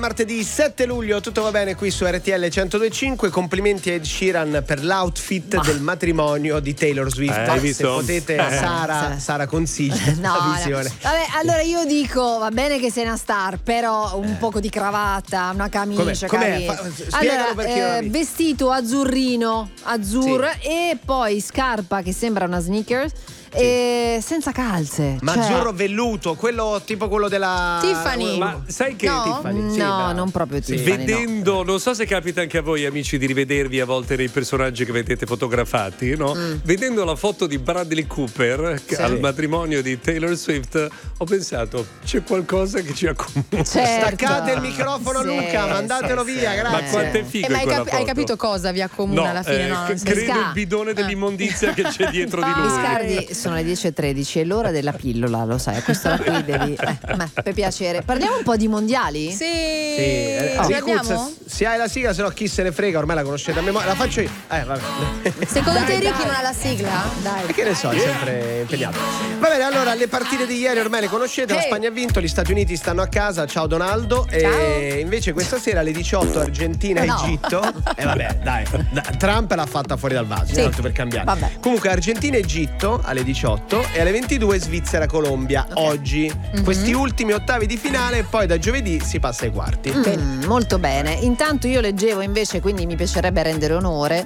Martedì 7 luglio, tutto va bene qui su RTL 102.5. Complimenti a Ed Sheeran per l'outfit del matrimonio di Taylor Swift. Hai visto? Se potete, Sara consiglia la visione. No. Vabbè, allora io dico, va bene che sei una star, però un poco di cravatta, una camicia. Com'è? Spiegalo perché non la vedi. Vestito azzurrino, e poi scarpa che sembra una sneakers. E senza calze. Ma azzurro velluto, quello tipo quello della Tiffany. Ma sai che Tiffany? No, non proprio Tiffany. Vedendo, non so se capita anche a voi amici di rivedervi a volte nei personaggi che vedete fotografati, no? Vedendo la foto di Bradley Cooper al matrimonio di Taylor Swift, ho pensato c'è qualcosa che ci accomuna. Certo. Staccate il microfono a Luca, mandatelo via, grazie. Ma quanto è figo Ma in quella hai foto? capito cosa vi accomuna alla fine? No, credo il bidone dell'immondizia che c'è dietro di lui. Biscardi, sono le 10:13, è l'ora della pillola, lo sai, a quest'ora qui devi. Per piacere. Parliamo un po' di mondiali? Sì. Ricuzza, andiamo? se hai la sigla, se no chi se ne frega, ormai la conoscete a memoria. La faccio io. Vabbè. Secondo te Ricky non ha la sigla? Dai. E che ne so, è sempre impegnato. Va bene, allora le partite di ieri ormai le conoscete. La Spagna ha vinto, gli Stati Uniti stanno a casa. Ciao Donaldo. E invece questa sera alle 18 Argentina-Egitto. E vabbè, dai. Trump l'ha fatta fuori dal vaso, tanto per cambiare. Vabbè. Comunque Argentina-Egitto alle 18 e alle 22 Svizzera-Colombia oggi. Questi ultimi ottavi di finale e poi da giovedì si passa ai quarti. Molto bene. Intanto io leggevo invece, quindi mi piacerebbe rendere onore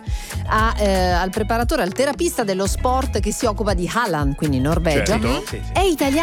al preparatore, al terapista dello sport che si occupa di Halland, quindi Norvegia. Certo. Sì. È italiano.